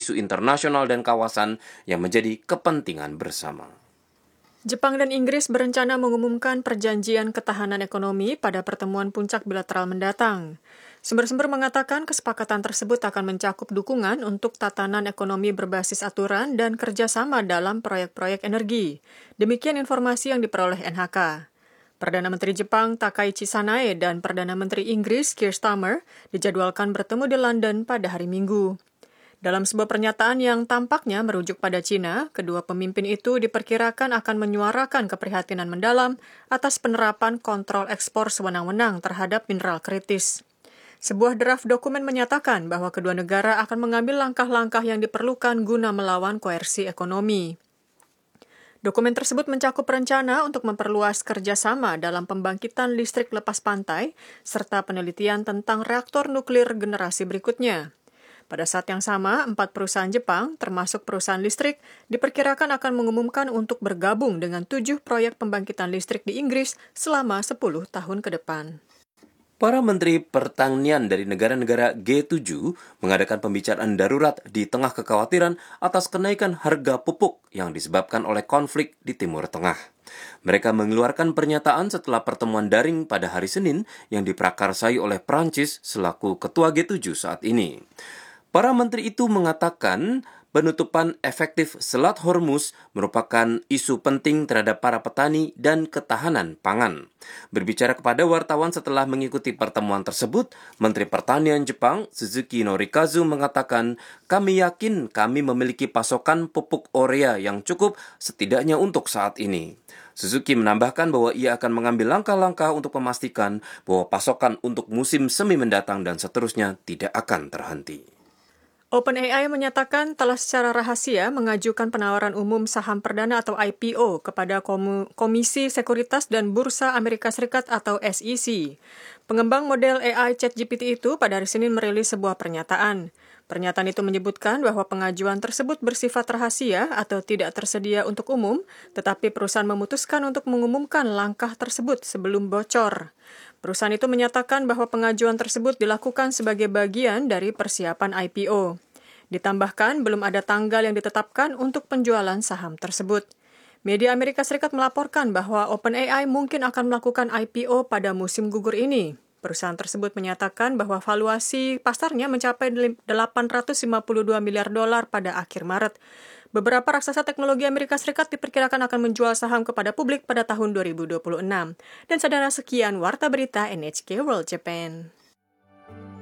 isu internasional dan kawasan yang menjadi kepentingan bersama. Jepang dan Inggris berencana mengumumkan perjanjian ketahanan ekonomi pada pertemuan puncak bilateral mendatang. Sumber-sumber mengatakan kesepakatan tersebut akan mencakup dukungan untuk tatanan ekonomi berbasis aturan dan kerjasama dalam proyek-proyek energi. Demikian informasi yang diperoleh NHK. Perdana Menteri Jepang Takaichi Sanae dan Perdana Menteri Inggris Keir Starmer dijadwalkan bertemu di London pada hari Minggu. Dalam sebuah pernyataan yang tampaknya merujuk pada China, kedua pemimpin itu diperkirakan akan menyuarakan keprihatinan mendalam atas penerapan kontrol ekspor sewenang-wenang terhadap mineral kritis. Sebuah draft dokumen menyatakan bahwa kedua negara akan mengambil langkah-langkah yang diperlukan guna melawan koersi ekonomi. Dokumen tersebut mencakup rencana untuk memperluas kerjasama dalam pembangkitan listrik lepas pantai, serta penelitian tentang reaktor nuklir generasi berikutnya. Pada saat yang sama, 4 perusahaan Jepang, termasuk perusahaan listrik, diperkirakan akan mengumumkan untuk bergabung dengan 7 proyek pembangkitan listrik di Inggris selama 10 tahun ke depan. Para menteri pertanian dari negara-negara G7 mengadakan pembicaraan darurat di tengah kekhawatiran atas kenaikan harga pupuk yang disebabkan oleh konflik di Timur Tengah. Mereka mengeluarkan pernyataan setelah pertemuan daring pada hari Senin yang diprakarsai oleh Prancis selaku ketua G7 saat ini. Para menteri itu mengatakan penutupan efektif Selat Hormuz merupakan isu penting terhadap para petani dan ketahanan pangan. Berbicara kepada wartawan setelah mengikuti pertemuan tersebut, Menteri Pertanian Jepang, Suzuki Norikazu, mengatakan, "Kami yakin kami memiliki pasokan pupuk urea yang cukup setidaknya untuk saat ini." Suzuki menambahkan bahwa ia akan mengambil langkah-langkah untuk memastikan bahwa pasokan untuk musim semi mendatang dan seterusnya tidak akan terhenti. OpenAI menyatakan telah secara rahasia mengajukan penawaran umum saham perdana atau IPO kepada Komisi Sekuritas dan Bursa Amerika Serikat atau SEC. Pengembang model AI ChatGPT itu pada hari Senin merilis sebuah pernyataan. Pernyataan itu menyebutkan bahwa pengajuan tersebut bersifat rahasia atau tidak tersedia untuk umum, tetapi perusahaan memutuskan untuk mengumumkan langkah tersebut sebelum bocor. Perusahaan itu menyatakan bahwa pengajuan tersebut dilakukan sebagai bagian dari persiapan IPO. Ditambahkan, belum ada tanggal yang ditetapkan untuk penjualan saham tersebut. Media Amerika Serikat melaporkan bahwa OpenAI mungkin akan melakukan IPO pada musim gugur ini. Perusahaan tersebut menyatakan bahwa valuasi pasarnya mencapai $852 miliar pada akhir Maret. Beberapa raksasa teknologi Amerika Serikat diperkirakan akan menjual saham kepada publik pada tahun 2026. Dan saudara, sekian Warta Berita NHK World Japan.